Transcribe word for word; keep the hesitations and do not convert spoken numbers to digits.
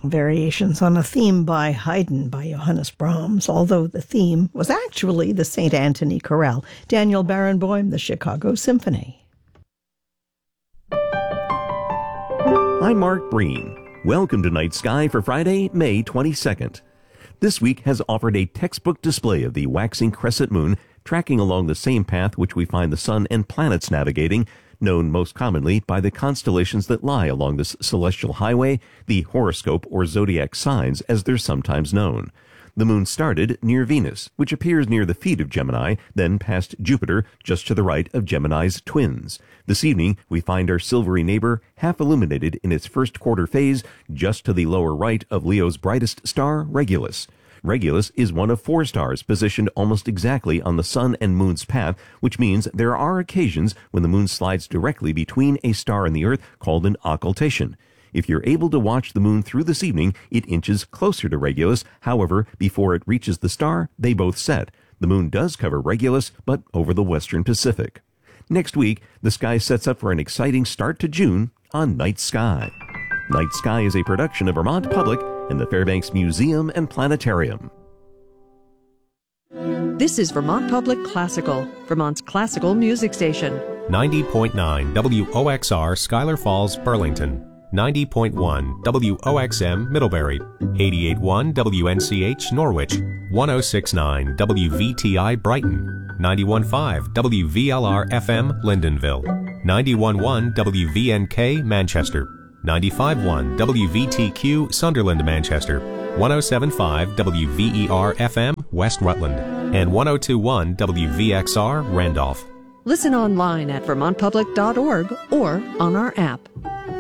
Variations on a Theme by Haydn by Johannes Brahms, although the theme was actually the Saint Anthony Chorale. Daniel Barenboim, the Chicago Symphony. I'm Mark Breen. Welcome to Night Sky for Friday, May twenty-second. This week has offered a textbook display of the waxing crescent moon, tracking along the same path which we find the sun and planets navigating, known most commonly by the constellations that lie along this celestial highway, the horoscope or zodiac signs as they're sometimes known. The moon started near Venus, which appears near the feet of Gemini, then past Jupiter, just to the right of Gemini's twins. This evening, we find our silvery neighbor half illuminated in its first quarter phase, just to the lower right of Leo's brightest star, Regulus. Regulus is one of four stars positioned almost exactly on the sun and moon's path, which means there are occasions when the moon slides directly between a star and the earth, called an occultation. If you're able to watch the moon through this evening, it inches closer to Regulus. However, before it reaches the star, they both set. The moon does cover Regulus, but over the western Pacific. Next week, the sky sets up for an exciting start to June on Night Sky. Night Sky is a production of Vermont Public and the Fairbanks Museum and Planetarium. This is Vermont Public Classical, Vermont's classical music station. ninety point nine W O X R Schuyler Falls, Burlington. ninety point one W O X M Middlebury. eighty-eight point one W N C H Norwich. one oh six point nine W V T I Brighton. ninety-one point five W V L R F M Lyndonville. ninety-one point one W V N K Manchester. ninety-five point one W V T Q Sunderland, Manchester, one oh seven point five W V E R F M West Rutland, and one oh two point one W V X R Randolph. Listen online at vermont public dot org or on our app.